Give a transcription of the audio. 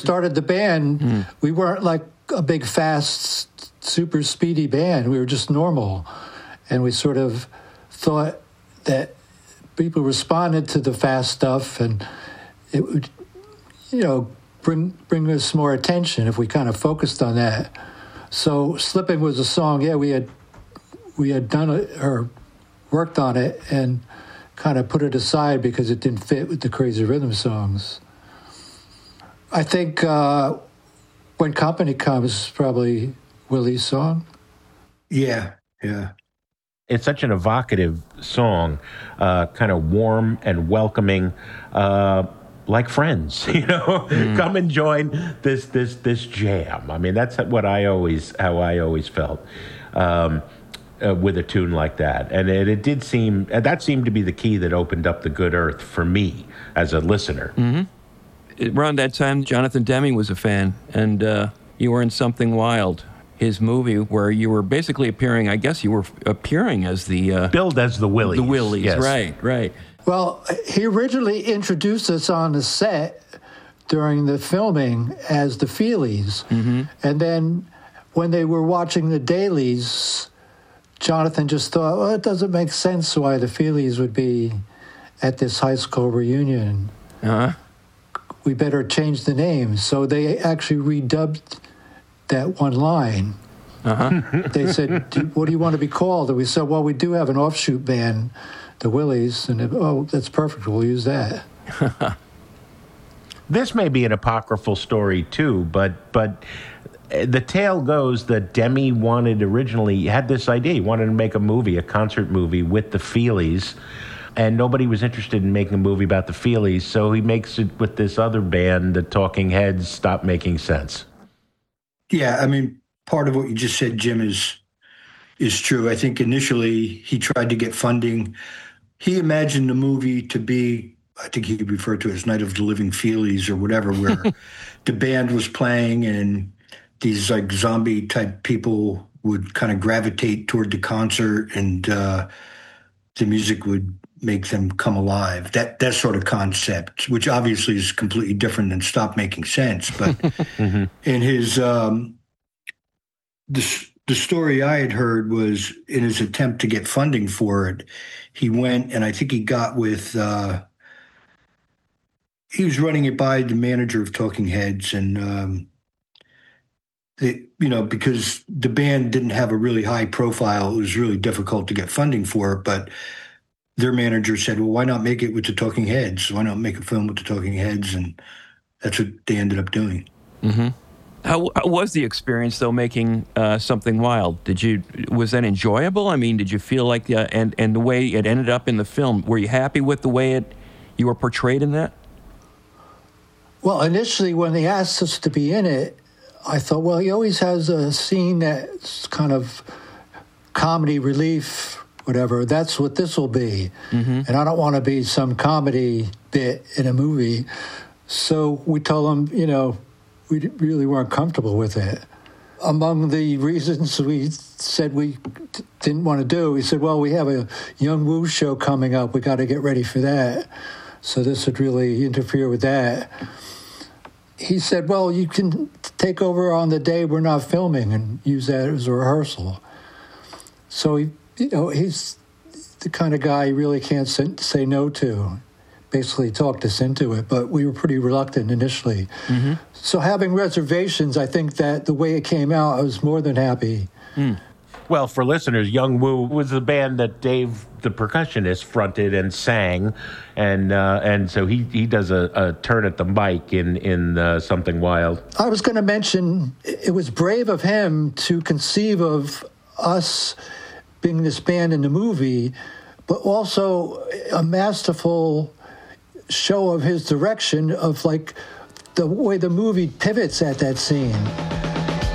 started the band, we weren't like a big, fast, super speedy band. We were just normal. And we sort of thought that people responded to the fast stuff, and it would, bring us more attention if we kind of focused on that. So Slipping was a song, we had done it or worked on it and kind of put it aside because it didn't fit with the Crazy Rhythm songs. I think When Company Comes is probably Willie's song. Yeah. It's such an evocative song, kind of warm and welcoming, like friends, Come and join this jam. I mean, that's how I always felt with a tune like that. And it did seem, that seemed to be the key that opened up the good earth for me as a listener. Mm-hmm. Around that time, Jonathan Demme was a fan, and you were in Something Wild, his movie, where you were basically appearing, I guess you were appearing as the... billed as the Willies. The Willies, yes. Right. Well, he originally introduced us on the set during the filming as the Feelies. Mm-hmm. And then when they were watching the dailies, Jonathan just thought, well, it doesn't make sense why the Feelies would be at this high school reunion. Uh-huh. We better change the name. So they actually redubbed that one line. Uh-huh. They said, what do you want to be called? And we said, well, we do have an offshoot band, the Willies. And that's perfect. We'll use that. This may be an apocryphal story too, but the tale goes that Demme had this idea. He wanted to make a concert movie with the Feelies, and nobody was interested in making a movie about the Feelies, so he makes it with this other band. The Talking Heads stopped making sense. Yeah, I mean, part of what you just said, Jim, is true. I think initially he tried to get funding. He imagined the movie to be, I think he referred to it as Night of the Living Feelies or whatever, where the band was playing and these like zombie type people would kind of gravitate toward the concert, and the music would make them come alive. That sort of concept, which obviously is completely different than Stop Making Sense. But Mm-hmm. in his the story I had heard was in his attempt to get funding for it, he went and I think he got with he was running it by the manager of Talking Heads, and because the band didn't have a really high profile, it was really difficult to get funding for it. But their manager said, well, why not make it with the Talking Heads? Why not make a film with the Talking Heads? And that's what they ended up doing. Mm-hmm. How was the experience, though, making Something Wild? Was that enjoyable? I mean, did you feel like, and the way it ended up in the film, were you happy with the way you were portrayed in that? Well, initially, when they asked us to be in it, I thought, well, he always has a scene that's kind of comedy relief, whatever. That's what this will be. Mm-hmm. And I don't want to be some comedy bit in a movie. So we told him, we really weren't comfortable with it. Among the reasons we said we didn't want to do, he said, well, we have a Young Woo show coming up. We got to get ready for that. So this would really interfere with that. He said, well, you can take over on the day we're not filming and use that as a rehearsal. So, he's the kind of guy you really can't say no to. Basically talked us into it, but we were pretty reluctant initially. Mm-hmm. So having reservations, I think that the way it came out, I was more than happy. Mm. Well, for listeners, Young Woo was the band that Dave, the percussionist, fronted and sang, and so he does a turn at the mic in Something Wild. I was going to mention it was brave of him to conceive of us being this band in the movie, but also a masterful show of his direction of like the way the movie pivots at that scene.